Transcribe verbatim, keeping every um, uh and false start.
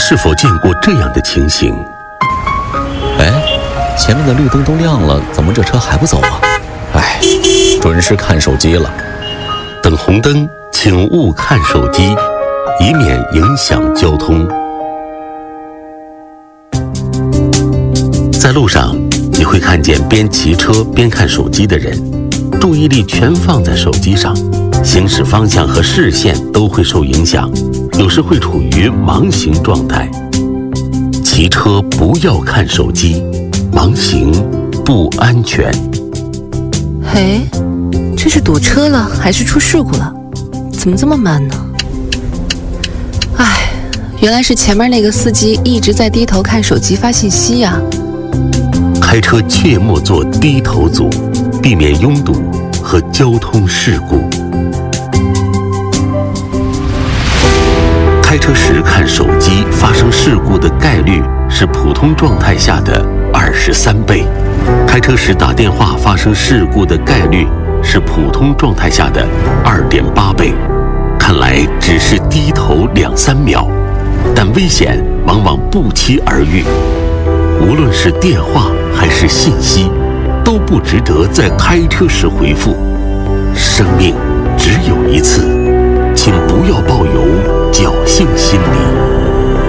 是否见过这样的情形？ 哎，前面的绿灯都亮了，怎么这车还不走啊？哎，准是看手机了。 等红灯，请勿看手机，以免影响交通。在路上，你会看见边骑车边看手机的人，注意力全放在手机上，行驶方向和视线都会受影响，有时会处于盲行状态。骑车不要看手机，盲行不安全。 嘿，这是堵车了还是出事故了？怎么这么慢呢？唉，原来是前面那个司机一直在低头看手机发信息呀。 开车切莫做低头族，避免拥堵和交通事故。开车时看手机发生事故的概率是普通状态下的二十三倍，开车时打电话发生事故的概率是普通状态下的二点八倍。看来只是低头两三秒，但危险往往不期而遇。无论是电话还是信息，都不值得在开车时回复。生命只有一次，请不要抱有侥幸心理。